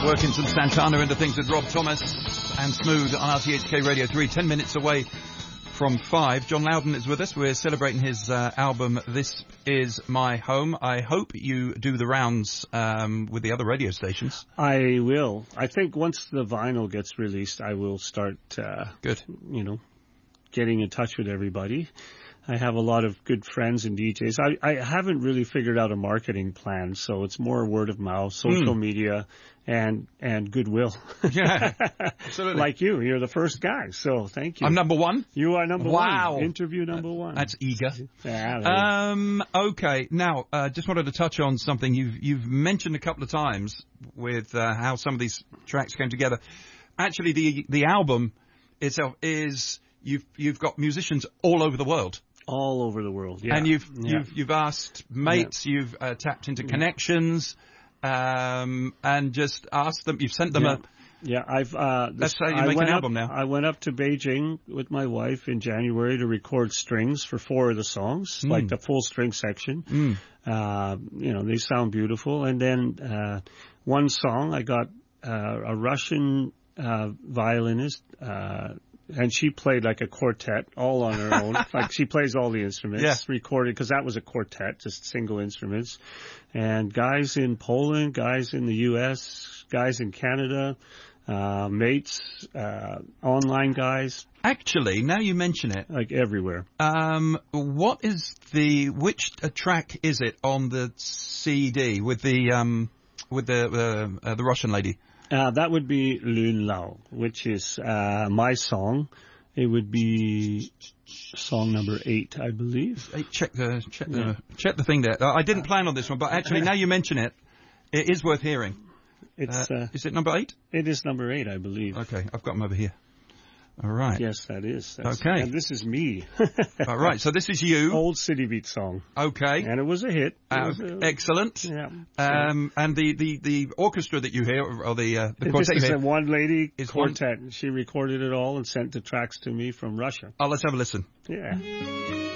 Working some Santana into things with Rob Thomas and Smooth on RTHK Radio 3, 10 minutes away from 5. John Loudon is with us. We're celebrating his album, This Is My Home. I hope you do the rounds with the other radio stations. I will. I think once the vinyl gets released, I will start, Good. Getting in touch with everybody. I have a lot of good friends and DJs. I haven't really figured out a marketing plan, so it's more word of mouth, social media, and goodwill. Yeah, absolutely. Like you're the first guy, so thank you. I'm number one? You are number wow. one. Interview number one. That's eager. Yeah, okay, now, just wanted to touch on something you've mentioned a couple of times with how some of these tracks came together. Actually, the album itself is, you've got musicians all over the world. All over the world, yeah. And you've asked mates, you've tapped into connections, and just asked them. You've sent them a. Yeah, that's how you make an album now. I went up to Beijing with my wife in January to record strings for 4 of the songs, like the full string section. They sound beautiful. And then one song, I got a Russian violinist. And she played like a quartet all on her own. Like she plays all the instruments, recorded, because that was a quartet, just single instruments. And guys in Poland, guys in the U.S., guys in Canada, mates, online guys. Actually, now you mention it. Like everywhere. Which track is it on the CD with the Russian lady? That would be Lun Lao, which is my song. It would be song number 8, I believe. Check the thing there. I didn't plan on this one, but actually now you mention it, it is worth hearing. Is it number 8? It is number 8, I believe. Okay, I've got them over here. All right. Yes, that is. Okay. And this is me. All right, so this is you. Old City Beat song. Okay. And it was a hit. Excellent. Yeah. And the orchestra that you hear, or the quartet this is you hear, a one-lady quartet. She recorded it all and sent the tracks to me from Russia. Oh, let's have a listen. Yeah.